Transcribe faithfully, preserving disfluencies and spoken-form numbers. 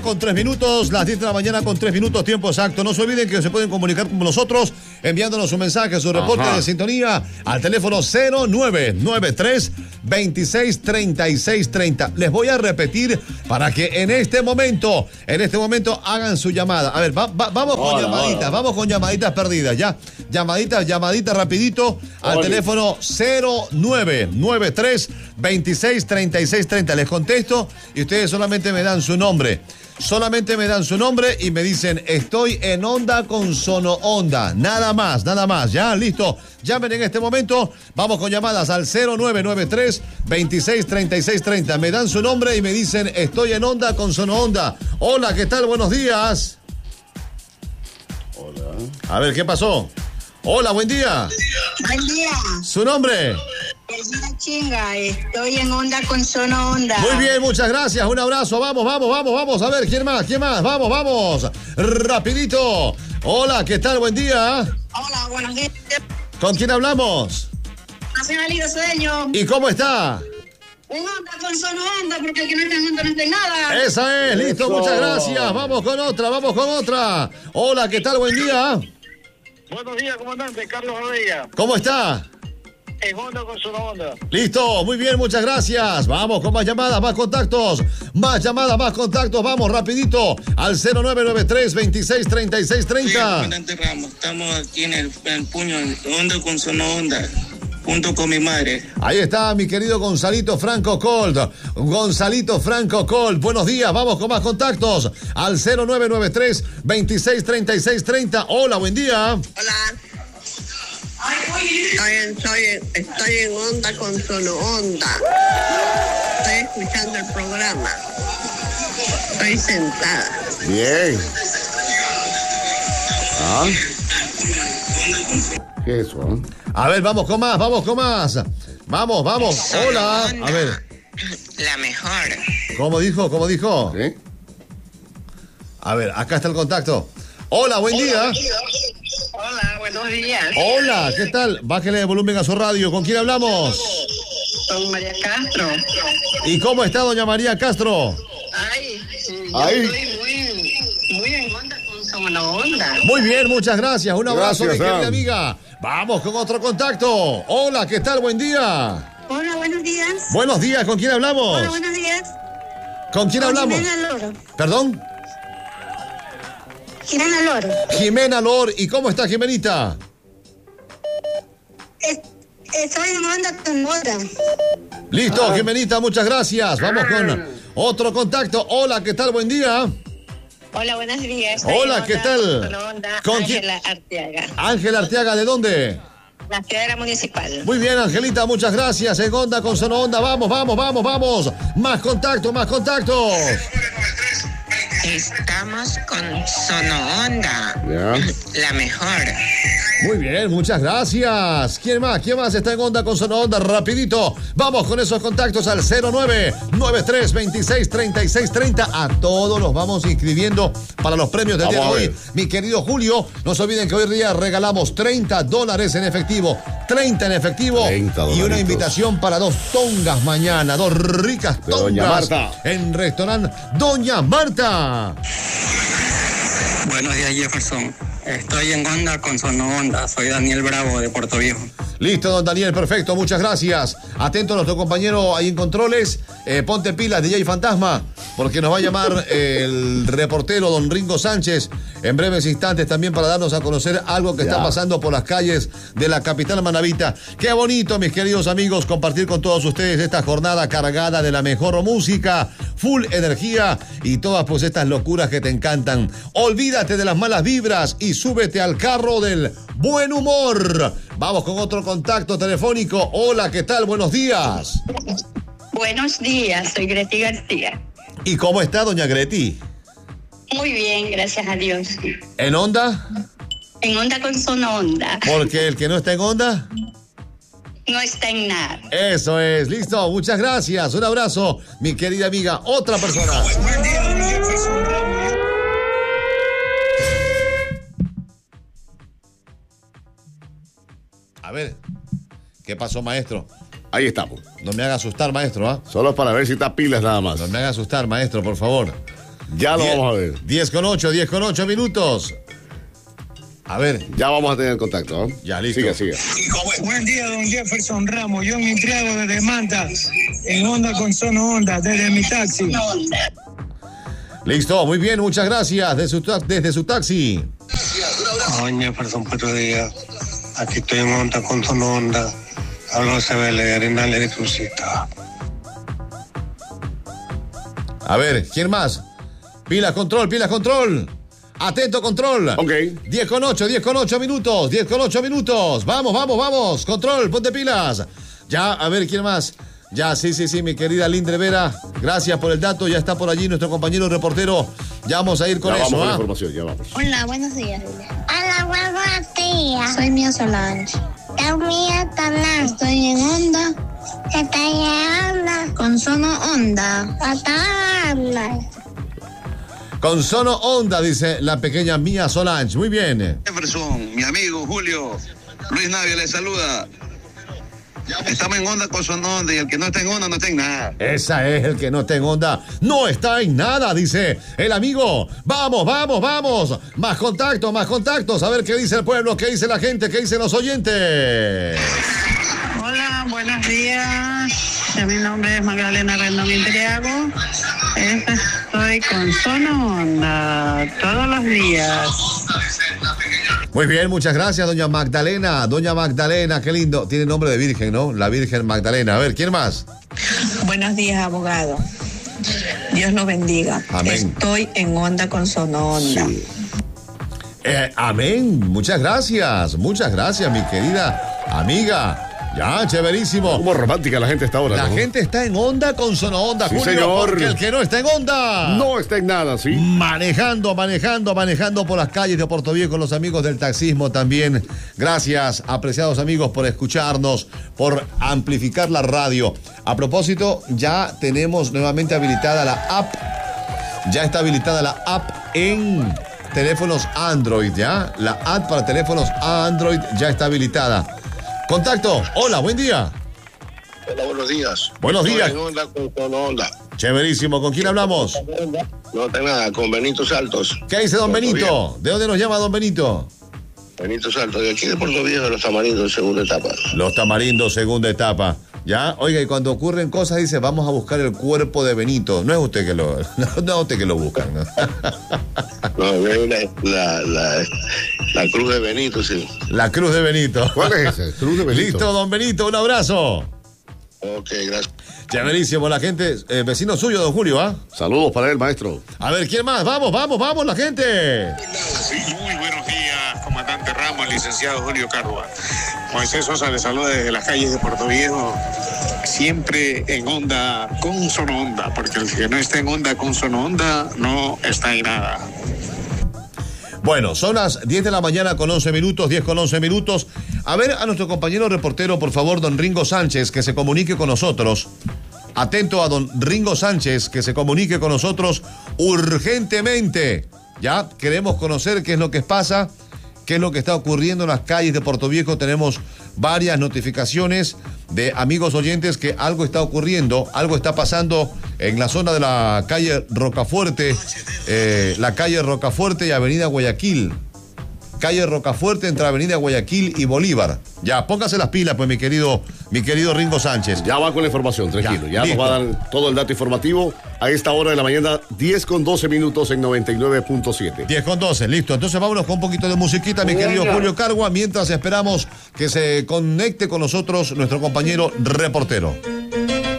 Con tres minutos, las diez de la mañana con tres minutos, tiempo exacto. No se olviden que se pueden comunicar con nosotros enviándonos un mensaje, su reporte Ajá. de sintonía al teléfono cero nueve nueve tres, veintiséis, treinta y seis, treinta. Les voy a repetir para que en este momento, en este momento hagan su llamada. A ver, va, va, vamos con hola, llamaditas, hola. vamos con llamaditas perdidas, ya. Llamaditas, llamaditas rapidito al hola. teléfono cero nueve nueve tres, veintiséis, treinta y seis, treinta. Les contesto y ustedes solamente me dan su nombre. Solamente me dan su nombre y me dicen, estoy en onda con Sono Onda. Nada más, nada más. Ya, listo. Llamen en este momento. Vamos con llamadas al cero nueve nueve tres, veintiséis, treinta y seis, treinta. Me dan su nombre y me dicen, estoy en onda con Sono Onda. Hola, ¿qué tal? Buenos días. Hola. A ver, ¿qué pasó? Hola, buen día. Buen día. ¿Su nombre? Es una chinga, estoy en onda con Sono Onda. Muy bien, muchas gracias, un abrazo, vamos, vamos, vamos, vamos, a ver, ¿quién más? ¿Quién más? Vamos, vamos, rapidito. Hola, ¿qué tal? Buen día. Hola, buenos días. ¿Con quién hablamos? Nacionalito Sueño. ¿Y cómo está? En onda con Sono Onda, porque el que no está en onda no está en nada. Esa es, listo, Eso. Muchas gracias. Vamos con otra, vamos con otra. Hola, ¿qué tal? Buen día. Buenos días, comandante, Carlos Rodríguez. ¿Cómo está? En onda con Sono Onda. Listo, muy bien, muchas gracias. Vamos con más llamadas, más contactos. Más llamadas, más contactos. Vamos rapidito al cero nueve nueve tres, veintiséis, treinta y seis, treinta. Sí, comandante Ramos, estamos aquí en el, en el puño, en onda con Sono Onda. Junto con mi madre. Ahí está mi querido Gonzalito Franco Colt. Gonzalito Franco Colt. Buenos días, vamos con más contactos. Al cero nueve nueve tres, veintiséis, treinta y seis, treinta. Hola, buen día. Hola. Estoy en, estoy, en, estoy en onda con Sono Onda. Estoy escuchando el programa. Estoy sentada. Bien. ¿Ah? ¿Qué es eso? ¿Eh? A ver, vamos con más, vamos con más. Vamos, vamos. Sono Hola. Onda, a ver. La mejor. ¿Cómo dijo? ¿Cómo dijo? ¿Sí? A ver, acá está el contacto. Hola, buen Hola, día. buen día. Hola, buenos días. Hola, ¿qué tal? Bájele el volumen a su radio. ¿Con quién hablamos? Con María Castro. ¿Y cómo está doña María Castro? Ay, yo Ay. estoy muy, muy en onda con Sono Onda. Muy bien, muchas gracias. Un abrazo, Gracias, mi querida Sam. amiga. Vamos con otro contacto. Hola, ¿qué tal? Buen día. Hola, buenos días. Buenos días, ¿con quién hablamos? Hola, buenos días. ¿Con quién Con hablamos? Jimena Loro. ¿Perdón? Jimena Loro. Jimena Lor. ¿Y cómo está, Jimenita? Es, estoy en onda con Mora. Listo, Ah. Jimenita, muchas gracias. Vamos con otro contacto. Hola, ¿qué tal? Buen día. Hola, buenos días. Hola, Soy ¿qué Onda, tal? Sono Onda, ¿Con quién? Ángela Arteaga, Ángela Arteaga, ¿de dónde? la ciudadela municipal. Muy bien, Angelita, muchas gracias. En onda con Sono Onda. Vamos, vamos, vamos, vamos. Más contactos, más contactos. Estamos con Sono Onda. Ya. La mejor. Muy bien, muchas gracias. ¿Quién más? ¿Quién más está en onda con Sono Onda? Rapidito. Vamos con esos contactos al cero nueve nueve tres, veintiséis, treinta y seis, treinta. A todos los vamos inscribiendo para los premios del día de hoy. Mi querido Julio, no se olviden que hoy día regalamos treinta dólares en efectivo. treinta en efectivo. treinta y una dolaritos. invitación para dos tongas mañana. Dos ricas De Doña tongas. Marta. En restaurante Doña Marta. Buenos días, Jefferson. Estoy en onda con Sono Onda. Soy Daniel Bravo de Puerto Viejo. Listo, don Daniel, perfecto, muchas gracias. Atento a nuestro compañero ahí en controles. Eh, ponte pilas, D J Fantasma, porque nos va a llamar el reportero don Ringo Sánchez en breves instantes también para darnos a conocer algo que Ya. está pasando por las calles de la capital manabita. Qué bonito, mis queridos amigos, compartir con todos ustedes esta jornada cargada de la mejor música, full energía y todas pues estas locuras que te encantan. Olvídate de las malas vibras y súbete al carro del buen humor. Vamos con otro contacto telefónico. Hola, ¿qué tal? Buenos días. Buenos días, soy Greti García. ¿Y cómo está doña Greti? Muy bien, gracias a Dios. ¿En onda? En onda con Sono Onda. Porque el que no está en onda, No está en nada. eso es. Listo, muchas gracias. Un abrazo, mi querida amiga. Otra persona. A ver, ¿qué pasó, maestro? Ahí estamos. No me haga asustar, maestro, ¿ah? Solo para ver si está pilas nada más. No me haga asustar, maestro, por favor. Ya lo diez, vamos a ver. diez con ocho, diez con ocho minutos. A ver. Ya vamos a tener contacto, ¿no? Ya, listo. Sigue, sigue. Buen día, don Jefferson Ramos. Yo me entrego desde Manta, en Onda con Sono Onda, desde mi taxi. Listo, muy bien, muchas gracias. Desde su, desde su taxi. Don Jefferson, buenos días. Aquí estoy en Onda con Sono Onda. Hablo C B L de Arenal de Crucita. A ver, ¿quién más? Pilas, control, pilas, control. Atento, control. Ok. diez con ocho, diez con ocho minutos, diez con ocho minutos. Vamos, vamos, vamos. Control, ponte pilas. Ya, a ver, ¿quién más? Ya, sí, sí, sí, mi querida Lindre Vera. Gracias por el dato. Ya está por allí nuestro compañero reportero. Ya vamos a ir con ya eso. Vamos con ¿ah? la información, ya vamos. Hola, buenos días. Hola, buenos días. Soy Mía Solange. Yo Mía Solange. Estoy en Onda. Estoy en Onda. Con Sono Onda. Hasta Onda. Con Sono Onda, dice la pequeña Mía Solange. Muy bien. Jefferson, mi amigo Julio, Luis Navia le saluda. Estamos en Onda con Sono Onda y el que no está en Onda no está en nada. Esa es, el que no está en Onda no está en nada, dice el amigo. Vamos, vamos, vamos. Más contactos, más contactos. A ver qué dice el pueblo, qué dice la gente, qué dicen los oyentes. Hola, buenos días. Mi nombre es Magdalena Rendón Intriago. Estoy con Sono Onda todos los días. Muy bien, muchas gracias, doña Magdalena. Doña Magdalena, qué lindo. Tiene nombre de virgen, ¿no? La Virgen Magdalena. A ver, ¿quién más? Buenos días, abogado. Dios los bendiga. Amén. Estoy en Onda con Sono Onda. Sí. Eh, amén. Muchas gracias. Muchas gracias, mi querida amiga. Ya, chéverísimo. Como romántica la gente está ahora. La ¿no? gente está en Onda con Sono Onda, sí, Julio, señor. Porque el que no está en Onda no está en nada, sí. Manejando, manejando, manejando por las calles de Puerto Viejo con los amigos del taxismo también. Gracias, apreciados amigos, por escucharnos, por amplificar la radio. A propósito, ya tenemos nuevamente habilitada la app. Ya está habilitada la app en teléfonos Android, ¿ya? La app para teléfonos Android ya está habilitada. Contacto, hola, buen día. Hola, buenos días. Buenos días. Estoy en Onda con Sono Onda. Chéverísimo, ¿con quién hablamos? No está nada, con Benito Saltos. ¿Qué dice don Puerto Benito? Viejo. ¿De dónde nos llama don Benito? Benito Saltos, de aquí de Puerto Viejo, de los Tamarindos, segunda etapa. Los Tamarindos, segunda etapa. ¿Ya? Oiga, y cuando ocurren cosas, dice, vamos a buscar el cuerpo de Benito. No es usted que lo, no, no es usted que lo busca, ¿no? No, la, la, la, la cruz de Benito, sí. La cruz de Benito. ¿Cuál es ese? Cruz de Benito. Listo, don Benito, un abrazo. Ok, gracias. Chéverísimo, la gente, eh, vecino suyo, don Julio, ¿ah? ¿eh? Saludos para él, maestro. A ver, ¿quién más? Vamos, vamos, vamos, la gente. Sí, muy buenos días, comandante Ramos, licenciado Julio Cárdenas. Moisés Sosa le saluda desde las calles de Puerto Viejo, siempre en Onda con Sono Onda, porque el que no está en Onda con Sono Onda no está en nada. Bueno, son las diez de la mañana con once minutos, diez con once minutos. A ver a nuestro compañero reportero, por favor, don Ringo Sánchez, que se comunique con nosotros. Atento a don Ringo Sánchez, que se comunique con nosotros urgentemente. Ya queremos conocer qué es lo que pasa, qué es lo que está ocurriendo en las calles de Puerto Viejo. Tenemos varias notificaciones de amigos oyentes que algo está ocurriendo, algo está pasando en la zona de la calle Rocafuerte, eh, la calle Rocafuerte y Avenida Guayaquil. Calle Rocafuerte entre Avenida Guayaquil y Bolívar. Ya, póngase las pilas, pues, mi querido, mi querido Ringo Sánchez. Ya va con la información, tranquilo. Ya, ya nos va a dar todo el dato informativo a esta hora de la mañana, diez con doce minutos en noventa y nueve punto siete. diez con doce, listo. Entonces vámonos con un poquito de musiquita, mi querido Julio Cárdenas, mientras esperamos que se conecte con nosotros nuestro compañero reportero.